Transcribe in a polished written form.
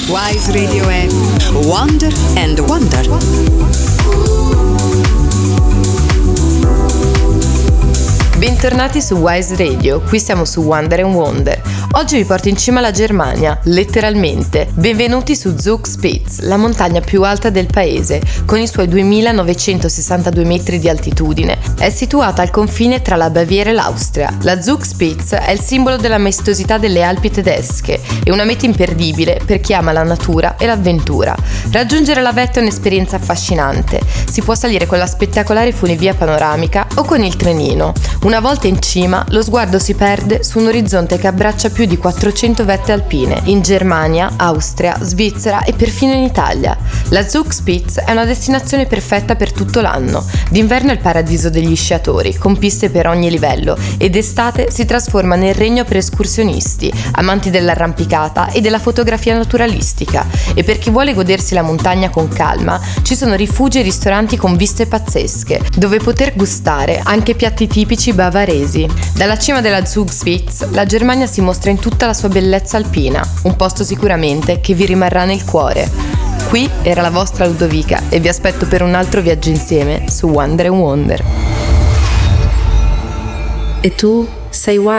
Wise Radio è Wonder and Wonder. Bentornati su Wise Radio, qui siamo su Wonder and Wonder. Oggi vi porto in cima alla Germania, letteralmente. Benvenuti su Zugspitze, la montagna più alta del paese, con i suoi 2962 metri di altitudine. È situata al confine tra la Baviera e l'Austria. La Zugspitze è il simbolo della maestosità delle Alpi tedesche e una meta imperdibile per chi ama la natura e l'avventura. Raggiungere la vetta è un'esperienza affascinante. Si può salire con la spettacolare funivia panoramica o con il trenino. Una volta in cima, lo sguardo si perde su un orizzonte che abbraccia più di 400 vette alpine, in Germania, Austria, Svizzera e perfino in Italia. La Zugspitze è una destinazione perfetta per tutto l'anno. D'inverno è il paradiso degli sciatori, con piste per ogni livello, ed d'estate si trasforma nel regno per escursionisti, amanti dell'arrampicata e della fotografia naturalistica. E per chi vuole godersi la montagna con calma, ci sono rifugi e ristoranti con viste pazzesche, dove poter gustare anche piatti tipici bavaresi. Dalla cima della Zugspitze, la Germania si mostra in tutta la sua bellezza alpina, un posto sicuramente che vi rimarrà nel cuore. Qui era la vostra Ludovica e vi aspetto per un altro viaggio insieme su Wonder and Wonder. E tu sei Wise?